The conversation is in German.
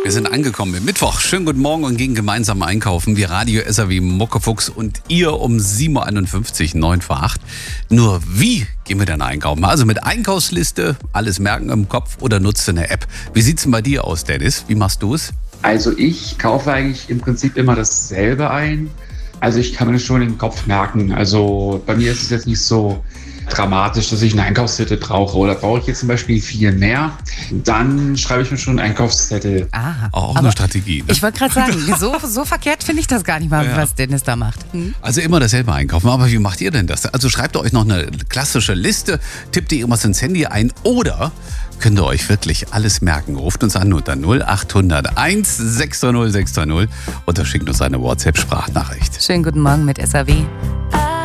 Wir sind angekommen im Mittwoch. Schönen guten Morgen und gehen gemeinsam einkaufen. Wir Radio SAW Muckefuchs und ihr um 7.51 Uhr, 9 vor 8. Nur wie gehen wir denn einkaufen? Also mit Einkaufsliste, alles merken im Kopf oder nutzt du eine App? Wie sieht's denn bei dir aus, Dennis? Wie machst du es? Also ich kaufe eigentlich im Prinzip immer dasselbe ein. Also ich kann mir das schon im Kopf merken. Also bei mir ist es jetzt nicht so dramatisch, dass ich eine Einkaufszettel brauche. Oder brauche ich jetzt zum Beispiel viel mehr, dann schreibe ich mir schon einen Einkaufszettel. Auch eine Strategie. Ne? Ich wollte gerade sagen, so verkehrt finde ich das gar nicht mal, was Dennis da macht. Also immer dasselbe einkaufen. Aber wie macht ihr denn das? Also schreibt ihr euch noch eine klassische Liste, tippt ihr irgendwas ins Handy ein oder könnt ihr euch wirklich alles merken? Ruft uns an unter 0800 1630 630 oder schickt uns eine WhatsApp-Sprachnachricht. Schönen guten Morgen mit SAW.